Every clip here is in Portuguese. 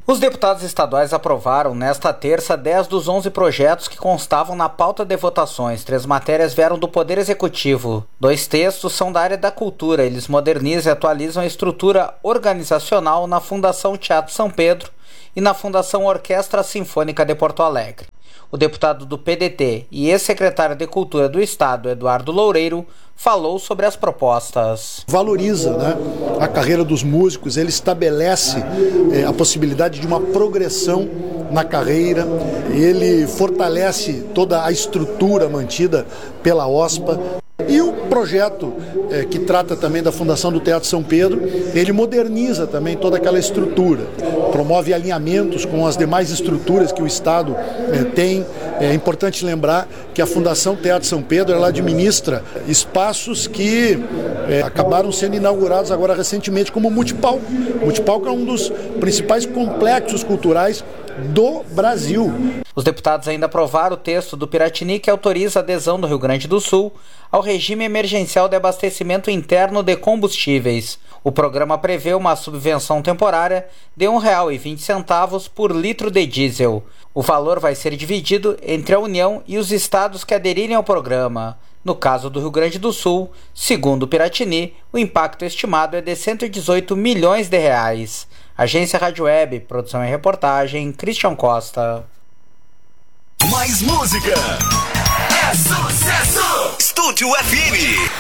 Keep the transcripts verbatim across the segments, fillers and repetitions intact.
Os deputados estaduais aprovaram nesta terça dez dos onze projetos que constavam na pauta de votações. Três matérias vieram do Poder Executivo. Dois textos são da área da cultura. Eles modernizam e atualizam a estrutura organizacional na Fundação Teatro São Pedro e na Fundação Orquestra Sinfônica de Porto Alegre. O deputado do P D T e ex-secretário de Cultura do Estado, Eduardo Loureiro, falou sobre as propostas. Valoriza, né, a carreira dos músicos, ele estabelece é, a possibilidade de uma progressão na carreira, ele fortalece toda a estrutura mantida pela OSPA. E o projeto é, que trata também da Fundação do Teatro São Pedro, ele moderniza também toda aquela estrutura, promove alinhamentos com as demais estruturas que o Estado é, tem. É importante lembrar que a Fundação Teatro São Pedro, ela administra espaços que é, acabaram sendo inaugurados agora recentemente, como o Multipalco. O Multipalco é um dos principais complexos culturais do Brasil. Os deputados ainda aprovaram o texto do Piratini que autoriza a adesão do Rio Grande do Sul ao regime emergencial de abastecimento interno de combustíveis. O programa prevê uma subvenção temporária de um real e vinte centavos por litro de diesel. O valor vai ser dividido entre a União e os estados que aderirem ao programa. No caso do Rio Grande do Sul, segundo o Piratini, o impacto estimado é de cento e dezoito milhões de reais. Agência Rádio Web, produção e reportagem, Christian Costa. Mais música é sucesso! Estúdio F M.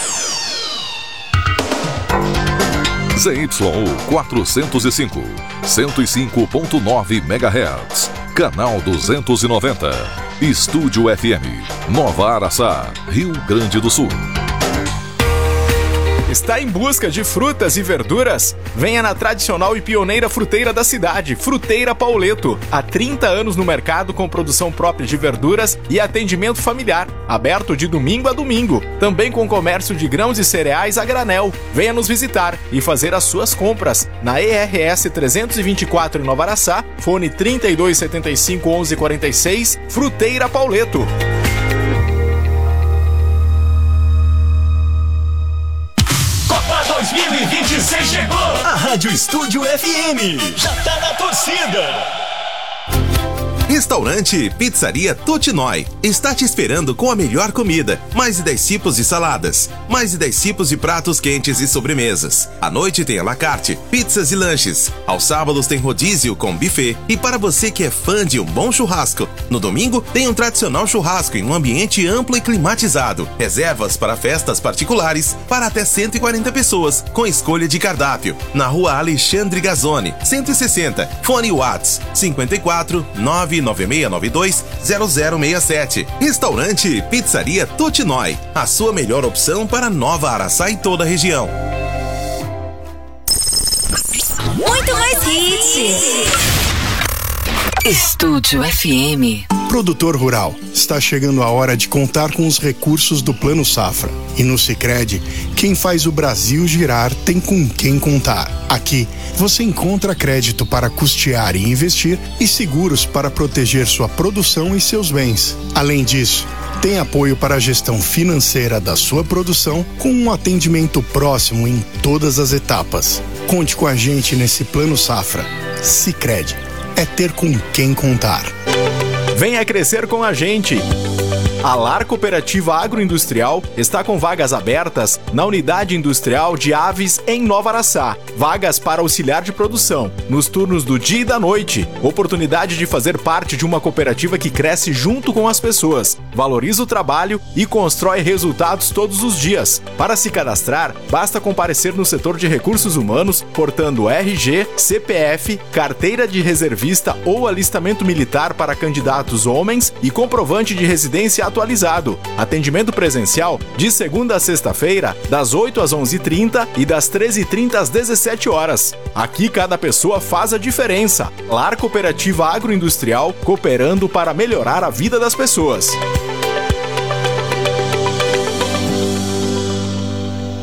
Z Y U quatrocentos e cinco, cento e cinco ponto nove megahertz, canal duzentos e noventa, Estúdio F M, Nova Araçá, Rio Grande do Sul. Está em busca de frutas e verduras? Venha na tradicional e pioneira fruteira da cidade, Fruteira Pauleto. Há trinta anos no mercado com produção própria de verduras e atendimento familiar. Aberto de domingo a domingo. Também com comércio de grãos e cereais a granel. Venha nos visitar e fazer as suas compras. Na E R S trezentos e vinte e quatro em Nova Araçá, fone trinta e dois setenta e cinco, onze quarenta e seis, Fruteira Pauleto. dois mil e vinte e seis chegou! A Rádio Estúdio F M já tá na torcida! Restaurante Pizzaria Totinói está te esperando com a melhor comida, mais de dez tipos de saladas, mais de dez tipos de pratos quentes e sobremesas. À noite tem à la carte, pizzas e lanches. Aos sábados tem rodízio com buffet. E para você que é fã de um bom churrasco, no domingo tem um tradicional churrasco em um ambiente amplo e climatizado. Reservas para festas particulares para até cento e quarenta pessoas, com escolha de cardápio. Na rua Alexandre Gazzoni, cento e sessenta. Fone Whats cinco quatro nove nove seis nove dois zero zero seis sete. Restaurante Pizzaria Totinói, a sua melhor opção para Nova Araçá e toda a região. Muito mais hits. Estúdio F M. Produtor rural, está chegando a hora de contar com os recursos do Plano Safra. E no Sicredi, quem faz o Brasil girar tem com quem contar. Aqui, você encontra crédito para custear e investir e seguros para proteger sua produção e seus bens. Além disso, tem apoio para a gestão financeira da sua produção com um atendimento próximo em todas as etapas. Conte com a gente nesse Plano Safra. Sicredi, é ter com quem contar. Venha crescer com a gente! A Lar Cooperativa Agroindustrial está com vagas abertas na Unidade Industrial de Aves em Nova Araçá. Vagas para auxiliar de produção, nos turnos do dia e da noite. Oportunidade de fazer parte de uma cooperativa que cresce junto com as pessoas, valoriza o trabalho e constrói resultados todos os dias. Para se cadastrar, basta comparecer no setor de recursos humanos, portando R G, C P F, carteira de reservista ou alistamento militar para candidatos homens e comprovante de residência atualizado. Atendimento presencial de segunda a sexta-feira, das oito às onze e trinta e das treze e trinta às dezessete horas. Aqui cada pessoa faz a diferença. Lar Cooperativa Agroindustrial, cooperando para melhorar a vida das pessoas.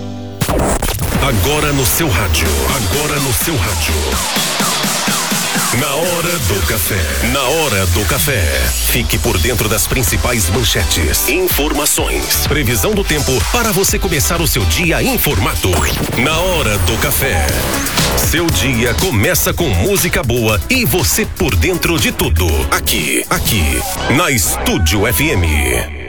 Agora no seu rádio. Agora no seu rádio. Na hora do café. Na hora do café. Fique por dentro das principais manchetes, informações, previsão do tempo para você começar o seu dia informado. Na hora do café. Seu dia começa com música boa e você por dentro de tudo. Aqui, aqui, na Estúdio F M.